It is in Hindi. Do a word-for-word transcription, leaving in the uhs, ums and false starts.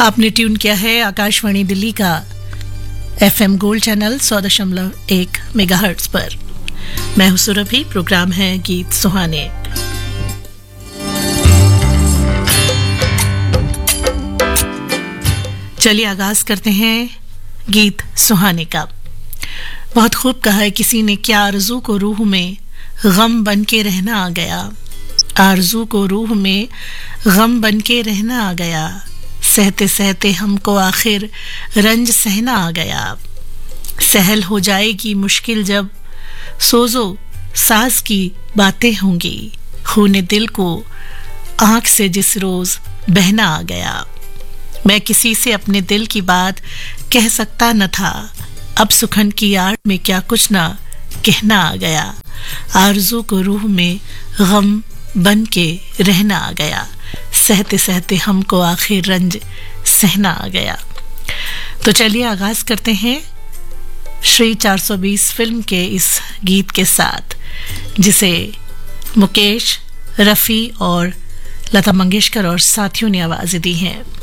आपने ट्यून किया है आकाशवाणी दिल्ली का एफएम गोल्ड चैनल सौ दशमलव एक मेगाहर्ट्ज पर। मैं हूं सुरभि, प्रोग्राम है गीत सुहाने। चलिए आगाज करते हैं गीत सुहाने का। बहुत खूब कहा है किसी ने, क्या आरज़ू को रूह में गम बन के रहना आ गया, आरज़ू को रूह में गम बन के रहना आ गया, सहते सहते हमको आखिर रंज सहना आ गया, सहल हो जाएगी मुश्किल जब सोजो साज की बातें होंगी, खूने दिल को आंख से जिस रोज बहना आ गया, मैं किसी से अपने दिल की बात कह सकता न था, अब सुखन की आड़ में क्या कुछ ना कहना आ गया, आरज़ू को रूह में गम बन के रहना आ गया, सहते सहते हमको आखिर रंज सहना आ गया। तो चलिए आगाज करते हैं श्री चार सौ बीस फिल्म के इस गीत के साथ, जिसे मुकेश, रफ़ी और लता मंगेशकर और साथियों ने आवाज़ें दी हैं।